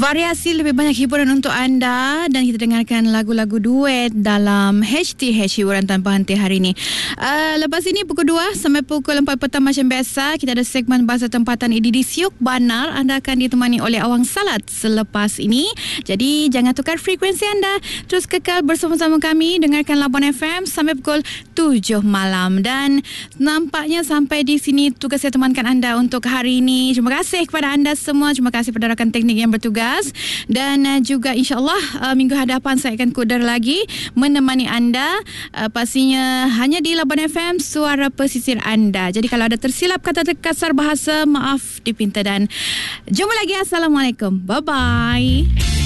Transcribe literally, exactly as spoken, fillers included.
Variasi lebih banyak hiburan untuk anda dan kita dengarkan lagu-lagu duet dalam H T H hiburan tanpa henti hari ini. Uh, lepas ini pukul dua sampai pukul empat petang macam biasa kita ada segmen bahasa tempatan edisi Siok Banar. Anda akan ditemani oleh Awang Salat selepas ini. Jadi jangan tukar frekuensi anda. Terus kekal bersama-sama kami dengarkan Labuan F M sampai pukul tujuh malam dan nampaknya sampai di sini tugas saya temankan anda untuk hari ini. Terima kasih kepada anda semua. Terima kasih kepada rakan teknik yang bertugas. Dan uh, juga insyaAllah uh, minggu hadapan saya akan kudar lagi menemani anda uh, pastinya hanya di Labuan F M, suara pesisir anda. Jadi kalau ada tersilap kata kasar bahasa, maaf dipinta dan jumpa lagi. Assalamualaikum, bye bye.